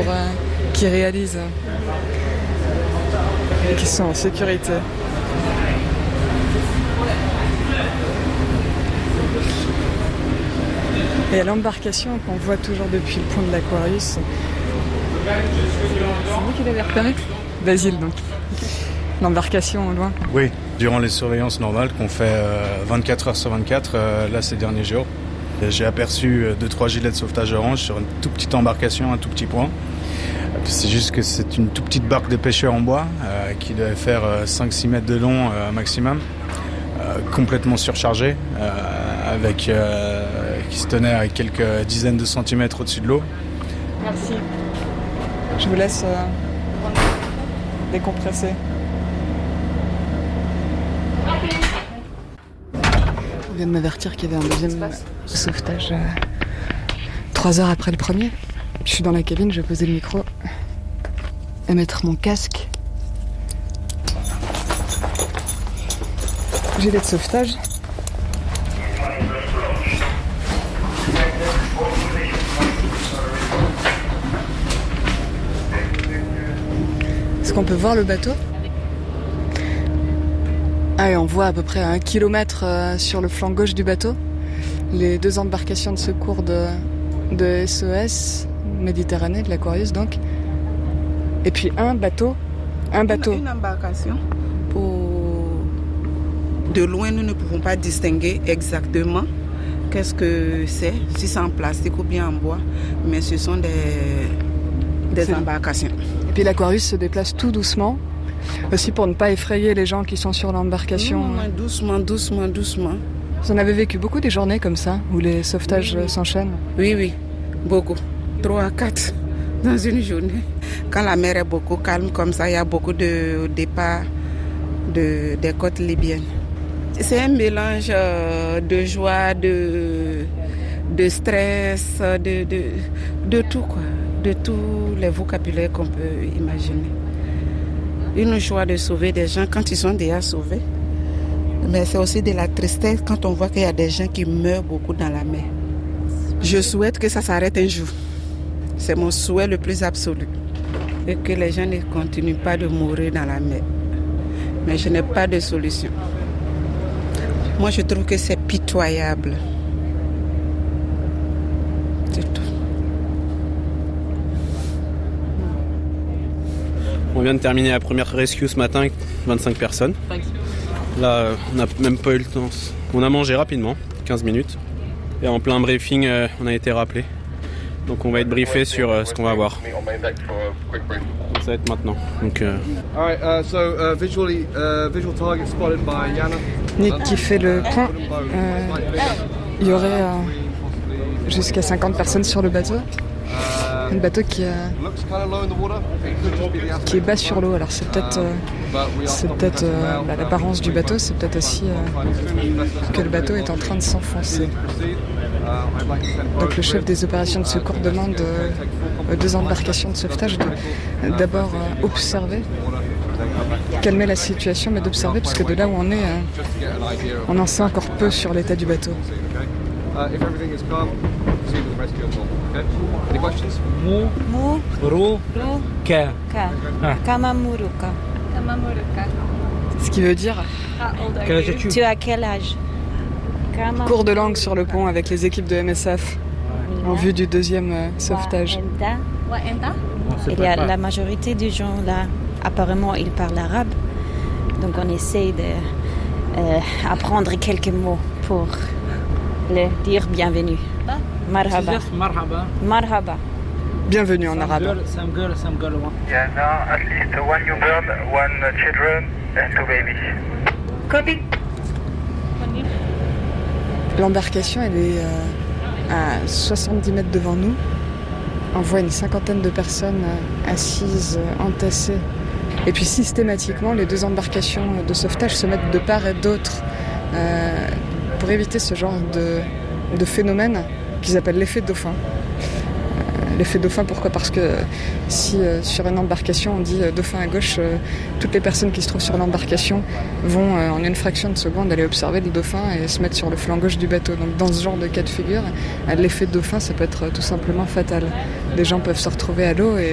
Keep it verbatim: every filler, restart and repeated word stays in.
euh, qui réalisent et qui sont en sécurité. Et à l'embarcation qu'on voit toujours depuis le pont de l'Aquarius, c'est vous qui l'avez repéré ? Basile donc. L'embarcation au loin. Oui, durant les surveillances normales qu'on fait euh, vingt-quatre heures sur vingt-quatre, euh, là ces derniers jours, j'ai aperçu deux trois gilets de sauvetage orange sur une toute petite embarcation, un tout petit point. C'est juste que c'est une toute petite barque de pêcheurs en bois euh, qui devait faire euh, cinq six mètres de long euh, maximum, euh, complètement surchargée, euh, avec, euh, qui se tenait à quelques dizaines de centimètres au-dessus de l'eau. Merci. Je vous laisse euh, décompresser. On vient de m'avertir qu'il y avait un deuxième sauvetage euh, trois heures après le premier. Je suis dans la cabine, je vais poser le micro et mettre mon casque. Gilet de sauvetage. Est-ce qu'on peut voir le bateau ? Ah, et on voit à peu près à un kilomètre euh, sur le flanc gauche du bateau les deux embarcations de secours de, de S O S Méditerranée, de l'Aquarius donc. Et puis un bateau, un bateau. Une embarcation. Pour... De loin, nous ne pouvons pas distinguer exactement qu'est-ce que c'est, si c'est en plastique ou bien en bois, mais ce sont des, des embarcations. Et puis l'Aquarius se déplace tout doucement, aussi pour ne pas effrayer les gens qui sont sur l'embarcation. Non, non, doucement, doucement, doucement. Vous en avez vécu beaucoup des journées comme ça, où les sauvetages oui, oui. s'enchaînent ? Oui, oui, beaucoup. Trois, quatre dans une journée. Quand la mer est beaucoup calme comme ça, il y a beaucoup de départs de, des côtes libyennes. C'est un mélange de joie, de, de stress, de, de, de tout, quoi. De tous les vocabulaires qu'on peut imaginer. Une joie de sauver des gens quand ils sont déjà sauvés. Mais c'est aussi de la tristesse quand on voit qu'il y a des gens qui meurent beaucoup dans la mer. Je souhaite que ça s'arrête un jour. C'est mon souhait le plus absolu. Et que les gens ne continuent pas de mourir dans la mer. Mais je n'ai pas de solution. Moi, je trouve que c'est pitoyable. C'est tout. On vient de terminer la première rescue ce matin avec vingt-cinq personnes. Là, on n'a même pas eu le temps. On a mangé rapidement, quinze minutes. Et en plein briefing, euh, on a été rappelé. Donc on va être briefé sur euh, ce qu'on va voir. Donc ça va être maintenant. Donc, euh... Alright, uh, so uh, visually, uh, visual target spotted by Yana. Nick qui fait le point. Euh, il y aurait euh, jusqu'à cinquante personnes sur le bateau. Un bateau qui, euh, qui est bas sur l'eau. Alors c'est peut-être, euh, c'est peut-être euh, bah, l'apparence du bateau, c'est peut-être aussi euh, que le bateau est en train de s'enfoncer. Donc le chef des opérations de secours demande euh, aux deux embarcations de sauvetage de d'abord euh, observer, calmer la situation, mais d'observer, parce que de là où on est, euh, on en sait encore peu sur l'état du bateau. Any questions? Mu, Mu, ru, Ru, ka. Ka. Ah. Kamamuruka. Kamamuruka. Ce qui veut dire How old are Quel âge you? as-tu? Tu as quel âge? Kamamuruka. cours de langue sur le pont avec les équipes de M S F en vue du deuxième euh, sauvetage. Wa enta. Wa enta? Il y a la majorité des gens là, apparemment ils parlent arabe, donc on essaie d'apprendre euh, quelques mots pour le dire bienvenue. Marhaba. Marhaba. Marhaba. Bienvenue en arabe. Some girl, some girl, one. Yeah, now at least one newborn, one children and two babies. Copy. L'embarcation, elle est euh, à soixante-dix mètres devant nous. On voit une cinquantaine de personnes euh, assises, euh, entassées. Et puis systématiquement, les deux embarcations de sauvetage se mettent de part et d'autre euh, pour éviter ce genre de, de phénomène qu'ils appellent l'effet dauphin. Euh, l'effet dauphin, pourquoi ? Parce que si euh, sur une embarcation on dit euh, dauphin à gauche, euh, toutes les personnes qui se trouvent sur l'embarcation vont euh, en une fraction de seconde aller observer le dauphin et se mettre sur le flanc gauche du bateau. Donc dans ce genre de cas de figure, euh, l'effet dauphin, ça peut être euh, tout simplement fatal. Des gens peuvent se retrouver à l'eau et